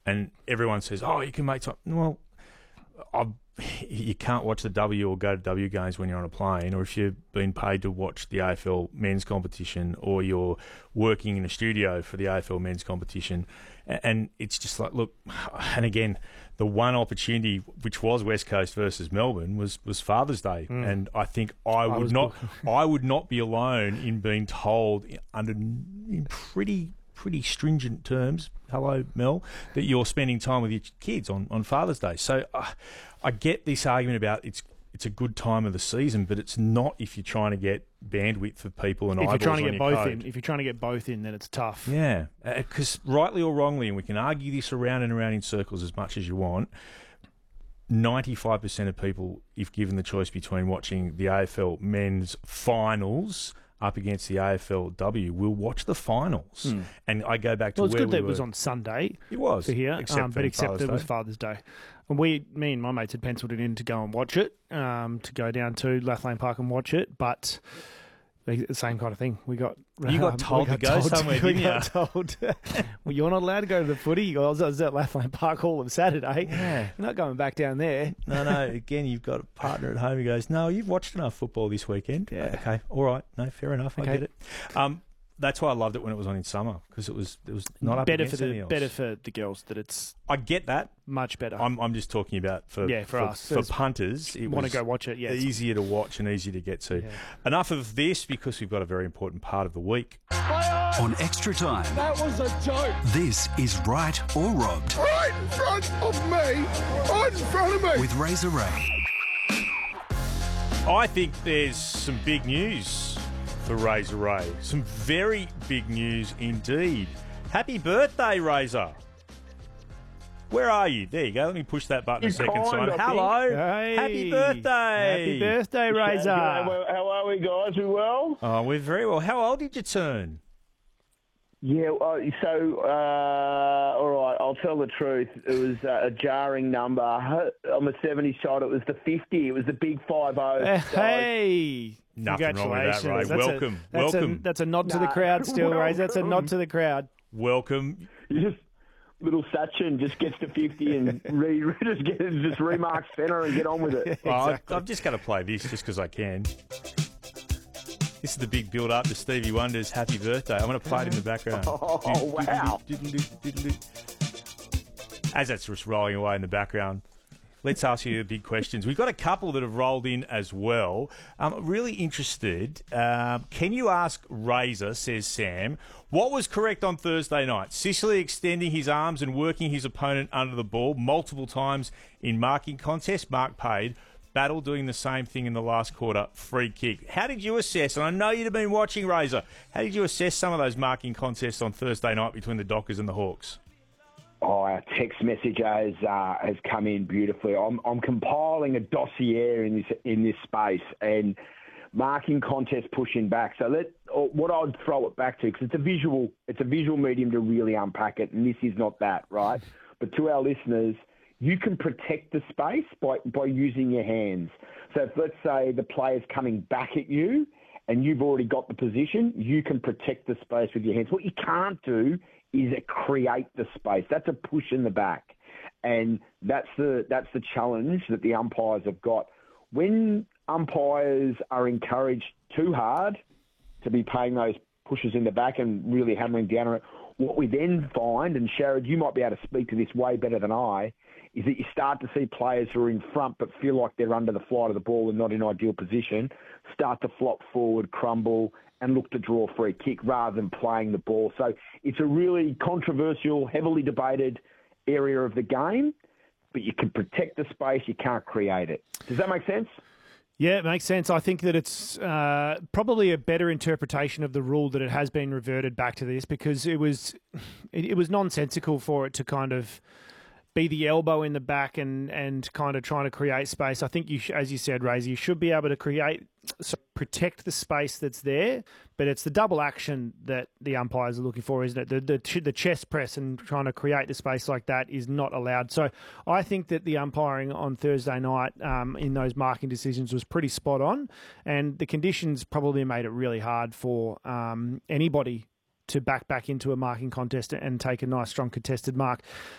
And everyone says, oh, you can make time. Well, you can't watch the W or go to W games when you're on a plane, or if you've been paid to watch the AFL men's competition, or you're working in a studio for the AFL men's competition. And it's just like, look, and again, the one opportunity, which was West Coast versus Melbourne, was Father's Day. And I think I would not be alone in being told in pretty stringent terms, hello Mel, that you're spending time with your kids on Father's Day. So I get this argument about it's a good time of the season, but it's not if you're trying to get bandwidth for people and eyeballs on your code. If you're trying to get both in, then it's tough. Yeah, because rightly or wrongly, and we can argue this around and around in circles as much as you want, 95% of people, if given the choice between watching the AFL men's finals up against the AFLW, will watch the finals. And I go back to it's where good that it was on Sunday. It was. For here, except it was Father's Day. And me and my mates had penciled it in to go and watch it, to go down to Lathlane Park and watch it, but the same kind of thing. You got told to go somewhere, didn't you? Got told, well, you're not allowed to go to the footy. I was at Lathlane Park all of Saturday. Yeah. You're not going back down there. No. Again, you've got a partner at home who goes, no, you've watched enough football this weekend. Yeah. Okay, all right. No, fair enough. Okay. I get it. That's why I loved it when it was on in summer, because it was not up against anything else. Better for the girls that it's. I get that. Much better. I'm just talking about for us. For punters, it want to go watch it. Yes. Easier to watch and easier to get to. Yeah. Enough of this, because we've got a very important part of the week. On Extra Time. That was a joke. This is Right or Robbed. Right in front of me. Right in front of me. With Razor Ray. I think there's some big news for Razor Ray. Some very big news indeed. Happy birthday, Razor. Where are you? There you go. Let me push that button a second time. Hello. Hey. Happy birthday. Happy birthday, Razor. How are we, guys? We well? Oh, we're very well. How old did you turn? Yeah, all right, I'll tell the truth. It was a jarring number. On the 70 shot, it was the 50. It was the big 5-0. Hey! Nothing wrong with that, Ray. Welcome. That's a nod to the crowd still, Razor. That's a nod to the crowd. Welcome. You just... Little Sachin just gets to 50 and just remarks Fenner and get on with it. Exactly. I'm just going to play this just because I can. This is the big build-up to Stevie Wonder's Happy Birthday. I'm going to play it in the background. Oh, wow. As that's just rolling away in the background, let's ask you the big questions. We've got a couple that have rolled in as well. I'm really interested. Can you ask Razor, says Sam, what was correct on Thursday night? Sicily extending his arms and working his opponent under the ball multiple times in marking contest. Mark paid. Battle doing the same thing in the last quarter. Free kick. How did you assess, and I know you'd have been watching, Razor, how did you assess some of those marking contests on Thursday night between the Dockers and the Hawks? Oh, our text message has come in beautifully. I'm compiling a dossier in this space and marking contest pushing back. So what I'd throw it back to, because it's a visual medium to really unpack it, and this is not that, right? But to our listeners, you can protect the space by using your hands. So if, let's say, the player's coming back at you and you've already got the position, you can protect the space with your hands. What you can't do is create the space. That's a push in the back. And that's the challenge that the umpires have got. When umpires are encouraged too hard to be paying those pushes in the back and really hammering down on it, what we then find, and Sharad, you might be able to speak to this way better than I, is that you start to see players who are in front but feel like they're under the flight of the ball and not in ideal position start to flop forward, crumble, and look to draw a free kick rather than playing the ball. So it's a really controversial, heavily debated area of the game, but you can protect the space, you can't create it. Does that make sense? Yeah, it makes sense. I think that it's probably a better interpretation of the rule that it has been reverted back to this, because it was nonsensical for it to kind of be the elbow in the back and kind of trying to create space. I think, as you said, Razor, you should be able to protect the space that's there, but it's the double action that the umpires are looking for, isn't it? The chest press and trying to create the space like that is not allowed. So I think that the umpiring on Thursday night in those marking decisions was pretty spot on, and the conditions probably made it really hard for anybody to back into a marking contest and take a nice, strong contested mark.